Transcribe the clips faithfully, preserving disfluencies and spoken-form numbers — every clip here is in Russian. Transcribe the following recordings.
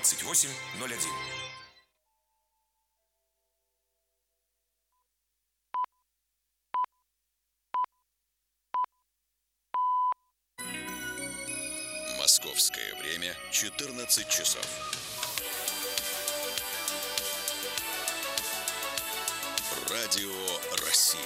двадцать восемь ноль один. Московское время четырнадцать часов. Радио России.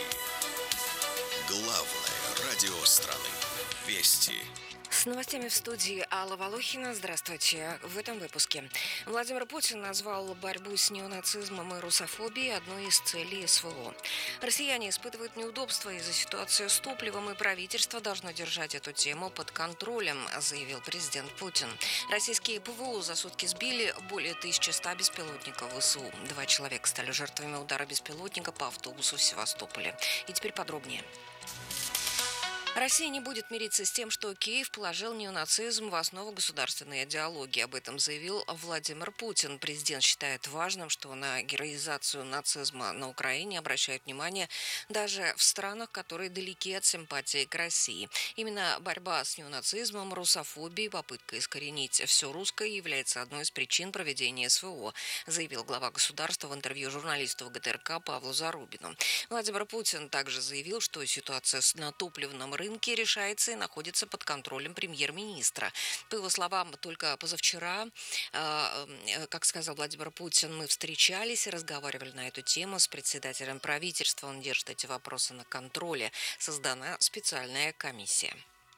Главное радио страны. Вести. С новостями в студии Алла Волохина. Здравствуйте. В этом выпуске. Владимир Путин назвал борьбу с неонацизмом и русофобией одной из целей СВО. Россияне испытывают неудобства из-за ситуации с топливом, и правительство должно держать эту тему под контролем, заявил президент Путин. Российские ПВО за сутки сбили более тысячи ста беспилотников ВСУ. Два человека стали жертвами удара беспилотника по автобусу в Севастополе. И теперь подробнее. Россия не будет мириться с тем, что Киев положил неонацизм в основу государственной идеологии. Об этом заявил Владимир Путин. Президент считает важным, что на героизацию нацизма на Украине обращают внимание даже в странах, которые далеки от симпатии к России. Именно борьба с неонацизмом, русофобией, попытка искоренить все русское является одной из причин проведения СВО, заявил глава государства в интервью журналисту ГТРК Павлу Зарубину. Владимир Путин также заявил, что ситуация на топливном рынке рынке решается и находится под контролем премьер-министра. По его словам, только позавчера, э, как сказал Владимир Путин, мы встречались и разговаривали на эту тему с председателем правительства. Он держит эти вопросы на контроле. Создана специальная комиссия.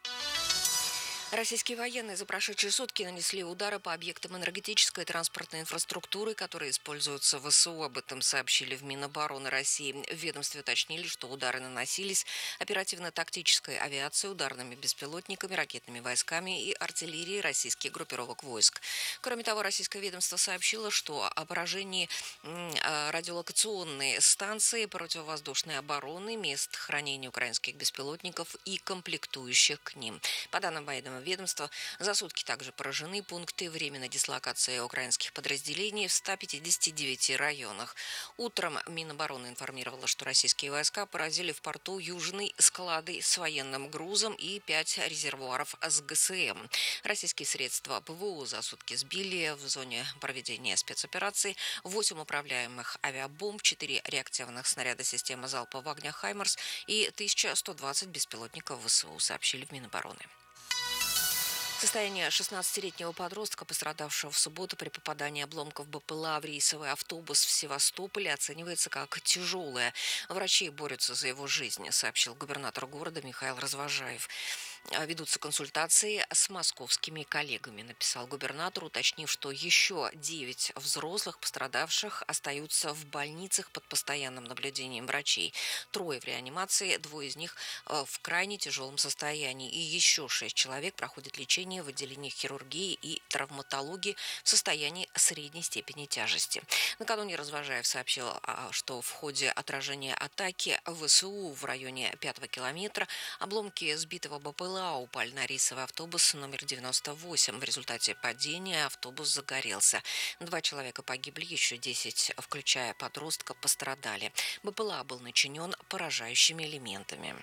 Российские военные за прошедшие сутки нанесли удары по объектам энергетической и транспортной инфраструктуры, которые используются в ВСУ. Об этом сообщили в Минобороны России. В ведомстве уточнили, что удары наносились оперативно-тактической авиацией, ударными беспилотниками, ракетными войсками и артиллерией российских группировок войск. Кроме того, российское ведомство сообщило, что о поражении радиолокационной станции противовоздушной обороны, мест хранения украинских беспилотников и комплектующих к ним. По данным военного ведомства, за сутки также поражены пункты временной дислокации украинских подразделений в ста пятидесяти девяти районах. Утром Минобороны информировала, что российские войска поразили в порту южный склады с военным грузом и пять резервуаров с ГСМ. Российские средства ПВО за сутки сбили в зоне проведения спецоперации восемь управляемых авиабомб, четыре реактивных снаряда системы залпового огня «Хаймарс» и тысяча сто двадцать беспилотников ВСУ, сообщили в Минобороны. Состояние шестнадцатилетнего подростка, пострадавшего в субботу при попадании обломков БПЛА в рейсовый автобус в Севастополе, оценивается как тяжелое. Врачи борются за его жизнь, сообщил губернатор города Михаил Развожаев. Ведутся консультации с московскими коллегами, написал губернатор, уточнив, что еще девять взрослых пострадавших остаются в больницах под постоянным наблюдением врачей. Трое в реанимации, двое из них в крайне тяжелом состоянии. И еще шесть человек проходят лечение в отделениях хирургии и травматологии в состоянии средней степени тяжести. Накануне Развожаев сообщил, что в ходе отражения атаки ВСУ в районе пятого километра обломки сбитого БПЛА упали на рейсовый автобус номер девяносто восемь. В результате падения автобус загорелся. Два человека погибли, еще десять, включая подростка, пострадали. БПЛА был начинен поражающими элементами.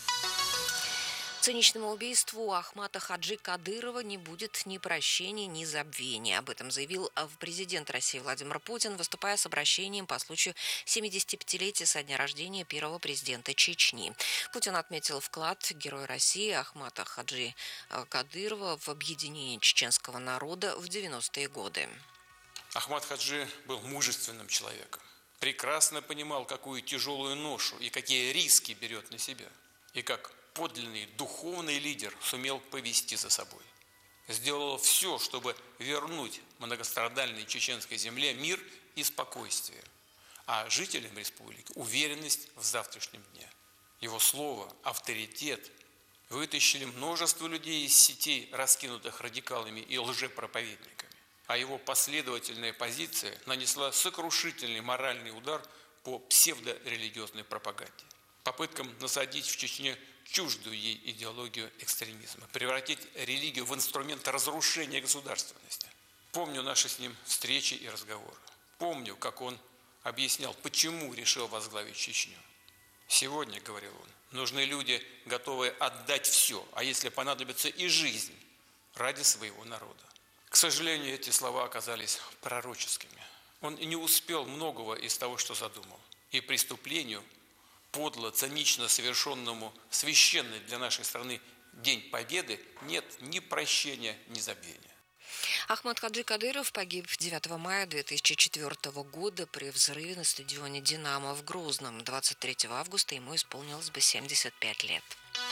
Циничному убийству Ахмата Хаджи Кадырова не будет ни прощения, ни забвения. Об этом заявил президент России Владимир Путин, выступая с обращением по случаю семидесятипятилетия со дня рождения первого президента Чечни. Путин отметил вклад героя России Ахмата Хаджи Кадырова в объединение чеченского народа в девяностые годы. Ахмат Хаджи был мужественным человеком. Прекрасно понимал, какую тяжелую ношу и какие риски берет на себя. И как подлинный духовный лидер сумел повести за собой. Сделал все, чтобы вернуть многострадальной чеченской земле мир и спокойствие, а жителям республики уверенность в завтрашнем дне. Его слово, авторитет вытащили множество людей из сетей, раскинутых радикалами и лжепроповедниками, а его последовательная позиция нанесла сокрушительный моральный удар по псевдорелигиозной пропаганде. Попыткам насадить в Чечне чуждую ей идеологию экстремизма, превратить религию в инструмент разрушения государственности. Помню наши с ним встречи и разговоры. Помню, как он объяснял, почему решил возглавить Чечню. Сегодня, говорил он, нужны люди, готовые отдать все, а если понадобится и жизнь, ради своего народа. К сожалению, эти слова оказались пророческими. Он не успел многого из того, что задумал. И преступлению, подло, цинично совершенному священный для нашей страны День Победы, нет ни прощения, ни забвения. Ахмад Хаджи Кадыров погиб девятого мая две тысячи четвёртого года при взрыве на стадионе «Динамо» в Грозном. двадцать третьего августа ему исполнилось бы семьдесят пять лет.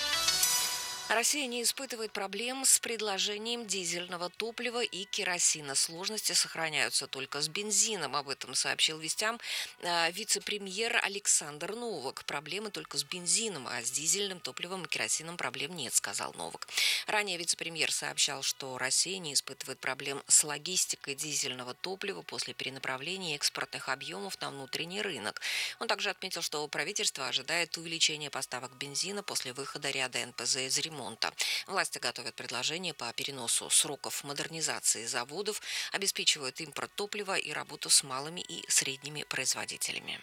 Россия не испытывает проблем с предложением дизельного топлива и керосина. Сложности сохраняются только с бензином. Об этом сообщил вестям вице-премьер Александр Новак. Проблемы только с бензином, а с дизельным топливом и керосином проблем нет, сказал Новак. Ранее вице-премьер сообщал, что Россия не испытывает проблем с логистикой дизельного топлива после перенаправления экспортных объемов на внутренний рынок. Он также отметил, что правительство ожидает увеличения поставок бензина после выхода ряда эн пэ зэ из ремонта. Власти готовят предложение по переносу сроков модернизации заводов, обеспечивают импорт топлива и работу с малыми и средними производителями.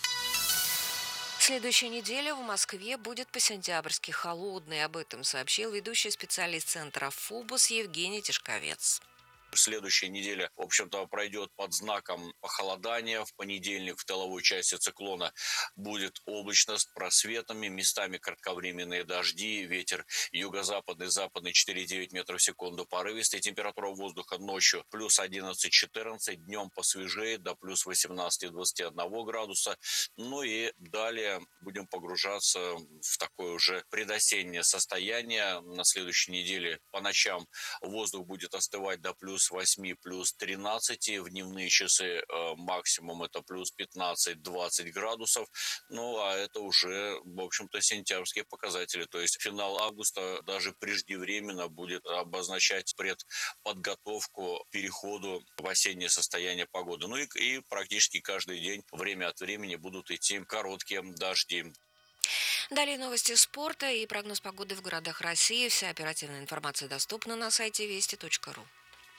Следующая неделя в Москве будет по-сентябрьски холодной. Об этом сообщил ведущий специалист центра ФОБОС Евгений Тишковец. Следующая неделя, в общем-то, пройдет под знаком похолодания. В понедельник в тыловой части циклона будет облачно с просветами, местами кратковременные дожди, ветер юго-западный, западный четыре девять метров в секунду порывистый. Температура воздуха ночью плюс одиннадцать-четырнадцать, днем посвежее до плюс восемнадцать-двадцать один градуса. Ну и далее будем погружаться в такое уже предосеннее состояние. На следующей неделе по ночам воздух будет остывать до плюс восемь, плюс тринадцать, в дневные часы э, максимум это плюс пятнадцать-двадцать градусов, ну а это уже, в общем-то, сентябрьские показатели, то есть финал августа даже преждевременно будет обозначать предподготовку к переходу в осеннее состояние погоды. Ну и, и практически каждый день время от времени будут идти короткие дожди. Далее новости спорта и прогноз погоды в городах России. Вся оперативная информация доступна на сайте вести точка ру.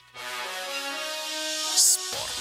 Спорт.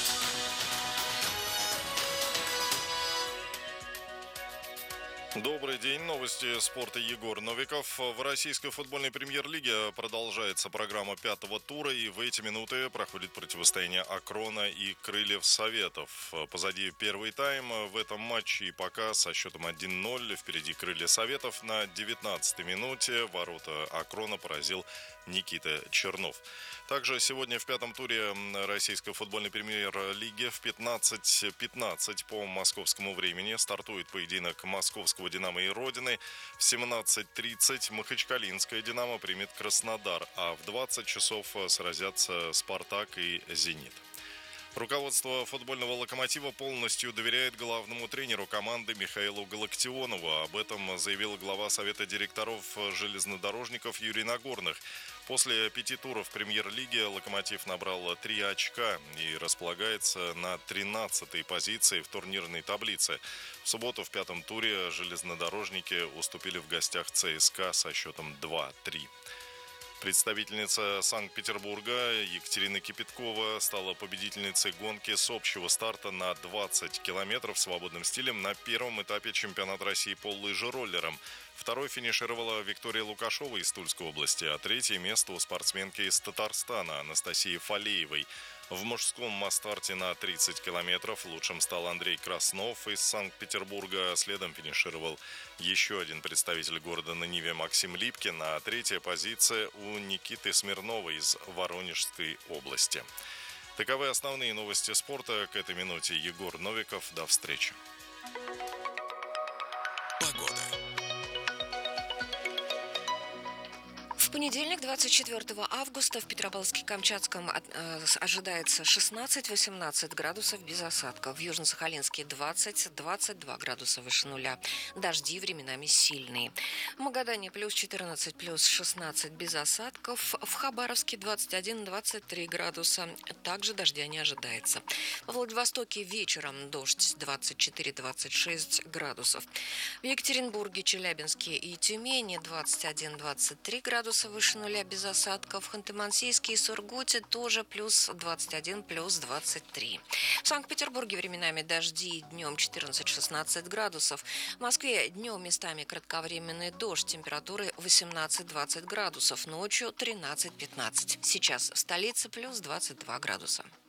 Добрый день. Новости спорта. Егор Новиков. В российской футбольной премьер-лиге продолжается программа пятого тура, и в эти минуты проходит противостояние Акрона и Крыльев Советов. Позади первый тайм в этом матче, и пока со счетом один ноль впереди Крылья Советов. На девятнадцатой минуте ворота Акрона поразил Никита Чернов. Также сегодня в пятом туре российской футбольной премьер-лиги в пятнадцать пятнадцать по московскому времени стартует поединок московского «Динамо» и «Родины». В семнадцать тридцать махачкалинская «Динамо» примет Краснодар, а в двадцать часов сразятся «Спартак» и «Зенит». Руководство футбольного «Локомотива» полностью доверяет главному тренеру команды Михаилу Галактионову. Об этом заявил глава Совета директоров железнодорожников Юрий Нагорных. После пяти туров премьер-лиги «Локомотив» набрал три очка и располагается на тринадцатой позиции в турнирной таблице. В субботу в пятом туре железнодорожники уступили в гостях ЦСКА со счетом два три. Представительница Санкт-Петербурга Екатерина Кипяткова стала победительницей гонки с общего старта на двадцать километров свободным стилем на первом этапе чемпионата России по лыжероллерам. Второй финишировала Виктория Лукашова из Тульской области, а третье место у спортсменки из Татарстана Анастасии Фалеевой. В мужском масс-старте на тридцать километров лучшим стал Андрей Краснов из Санкт-Петербурга. Следом финишировал еще один представитель города на Неве Максим Липкин, а третья позиция у Никиты Смирнова из Воронежской области. Таковы основные новости спорта. К этой минуте Егор Новиков. До встречи. Погода. В понедельник, двадцать четвёртого августа, в Петропавловске-Камчатском ожидается шестнадцать-восемнадцать градусов без осадков. В Южно-Сахалинске двадцать-двадцать два градуса выше нуля. Дожди временами сильные. В Магадане плюс четырнадцать, плюс шестнадцать без осадков. В Хабаровске двадцать один-двадцать три градуса. Также дождя не ожидается. В Владивостоке вечером дождь двадцать четыре-двадцать шесть градусов. В Екатеринбурге, Челябинске и Тюмени двадцать один-двадцать три градуса выше нуля без осадков. Ханты-Мансийске и Сургуте тоже плюс двадцать один, плюс двадцать три. В Санкт-Петербурге временами дожди, днем четырнадцать-шестнадцать градусов. В Москве днем местами кратковременный дождь, температуры восемнадцать-двадцать градусов, ночью тринадцать-пятнадцать. Сейчас в столице плюс двадцать два градуса.